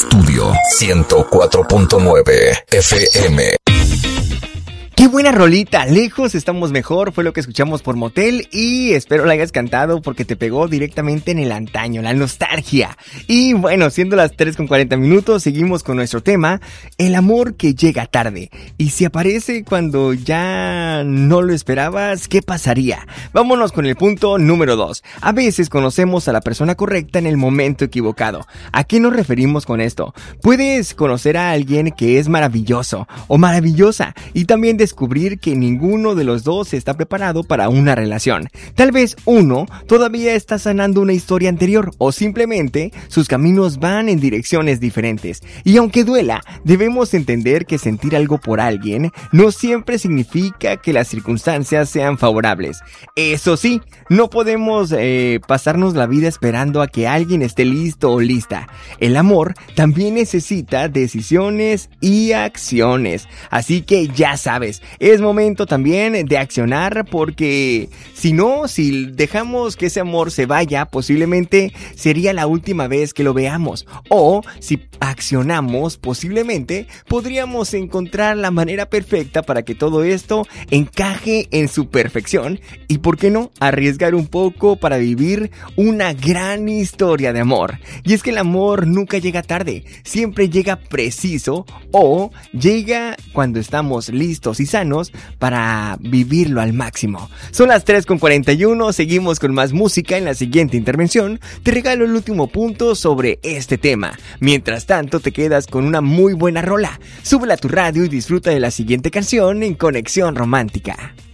Estudio 104.9 FM. ¡Qué buena rolita! Lejos estamos mejor, fue lo que escuchamos por Motel y espero la hayas cantado porque te pegó directamente en el antaño, la nostalgia. Y bueno, siendo las 3:40, seguimos con nuestro tema, el amor que llega tarde. Y si aparece cuando ya no lo esperabas, ¿qué pasaría? Vámonos con el punto número 2. A veces conocemos a la persona correcta en el momento equivocado. ¿A qué nos referimos con esto? Puedes conocer a alguien que es maravilloso o maravillosa y también descubrir que ninguno de los dos está preparado para una relación. Tal vez uno todavía está sanando una historia anterior o simplemente sus caminos van en direcciones diferentes. Y aunque duela, debemos entender que sentir algo por alguien no siempre significa que las circunstancias sean favorables. Eso sí, no podemos pasarnos la vida esperando a que alguien esté listo o lista. El amor también necesita decisiones y acciones. Así que ya sabes, es momento también de accionar porque si dejamos que ese amor se vaya, posiblemente sería la última vez que lo veamos. O si accionamos, posiblemente podríamos encontrar la manera perfecta para que todo esto encaje en su perfección y, ¿por qué no?, arriesgar un poco para vivir una gran historia de amor. Y es que el amor nunca llega tarde, siempre llega preciso o llega cuando estamos listos y sanos para vivirlo al máximo. Son las 3:41, seguimos con más música. En la siguiente intervención te regalo el último punto sobre este tema. Mientras tanto te quedas con una muy buena rola. Súbela a tu radio y disfruta de la siguiente canción en Conexión Romántica.